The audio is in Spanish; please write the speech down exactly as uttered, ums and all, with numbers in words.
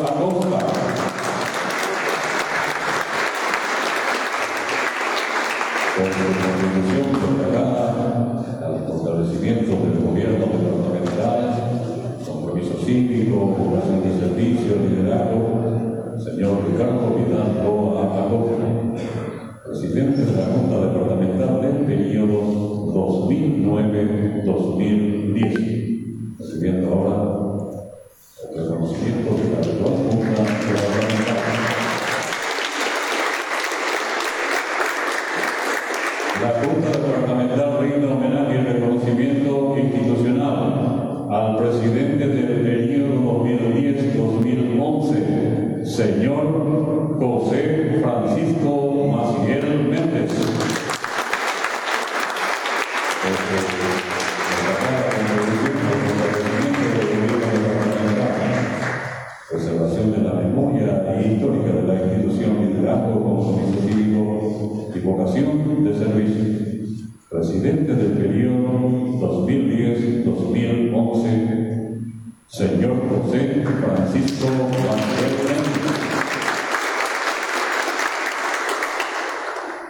Acosta. Con su contribución declarada al fortalecimiento del gobierno departamental, compromiso cívico, vocación de servicio, liderazgo, señor Ricardo Vidal Roa Acosta, presidente de la Junta Departamental del periodo dos mil nueve a dos mil diez, recibiendo ahora el reconocimiento de la actual Junta Departamental. La Junta Departamental rinde homenaje y reconocimiento institucional al presidente del periodo dos mil diez a dos mil once, señor José Francisco Maciel Méndez. Preservación de la memoria histórica de la institución, liderazgo, compromiso cívico y vocación de servicio. Presidente del periodo dos mil diez a dos mil once, señor José Francisco Maciel